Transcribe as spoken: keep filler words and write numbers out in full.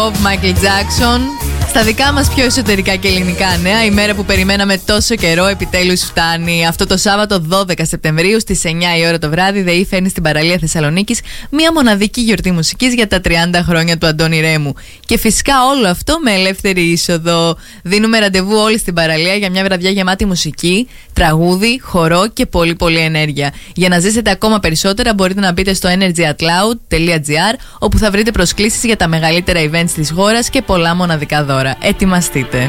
Love, Michael Jackson. Στα δικά μας πιο εσωτερικά και ελληνικά νέα, η μέρα που περιμέναμε τόσο καιρό επιτέλους φτάνει. Αυτό το Σάββατο δώδεκα Σεπτεμβρίου στις εννιά η ώρα το βράδυ, ΔΕΗ φέρνει στην παραλία Θεσσαλονίκης μια μοναδική γιορτή μουσικής για τα τριάντα χρόνια του Αντώνη Ρέμου. Και φυσικά όλο αυτό με ελεύθερη είσοδο. Δίνουμε ραντεβού όλοι στην παραλία για μια βραδιά γεμάτη μουσική, τραγούδι, χορό και πολύ πολύ ενέργεια. Για να ζήσετε ακόμα περισσότερα μπορείτε να μπείτε στο energyatloud τελεία gr, όπου θα βρείτε προσκλήσεις για τα μεγαλύτερα events της χώρας και πολλά μοναδικά δώρα. Ετοιμαστείτε!